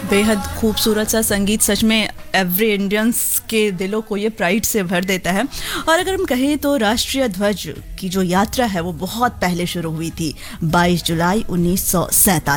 बेहद खूबसूरत सा संगीत सच में एवरी इंडियंस के दिलों को ये प्राइड से भर देता है। और अगर हम कहें तो राष्ट्रीय ध्वज की जो यात्रा है वो बहुत पहले शुरू हुई थी 22 जुलाई 1947